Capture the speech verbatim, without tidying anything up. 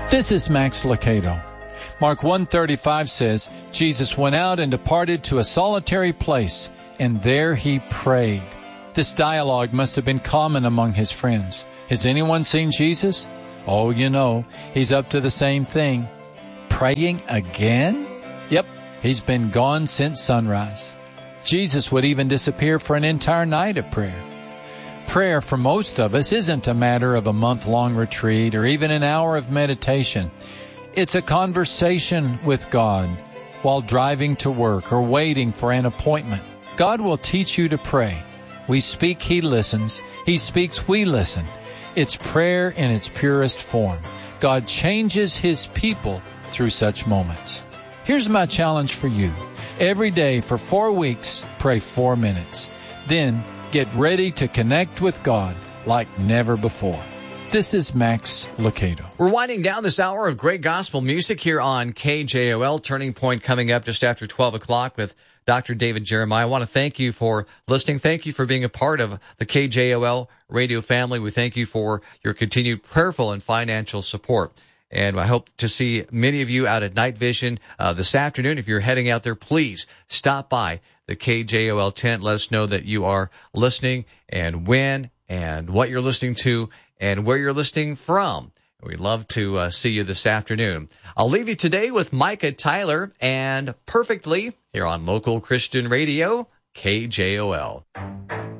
This is Max Lucado. Mark one thirty-five says, Jesus went out and departed to a solitary place, and there he prayed. This dialogue must have been common among his friends. Has anyone seen Jesus? Oh, you know, he's up to the same thing. Praying again? Yep, he's been gone since sunrise. Jesus would even disappear for an entire night of prayer. Prayer for most of us isn't a matter of a month-long retreat or even an hour of meditation. It's a conversation with God while driving to work or waiting for an appointment. God will teach you to pray. We speak, He listens. He speaks, we listen. It's prayer in its purest form. God changes His people through such moments. Here's my challenge for you. Every day for four weeks, pray four minutes. Then get ready to connect with God like never before. This is Max Lucado. We're winding down this hour of great gospel music here on K J O L. Turning Point coming up just after twelve o'clock with Doctor David Jeremiah. I want to thank you for listening. Thank you for being a part of the K J O L radio family. We thank you for your continued prayerful and financial support. And I hope to see many of you out at Night Vision uh, this afternoon. If you're heading out there, please stop by the K J O L tent. Let us know that you are listening and when and what you're listening to and where you're listening from. We'd love to uh, see you this afternoon. I'll leave you today with Micah Tyler and Perfectly here on Local Christian Radio, K J O L.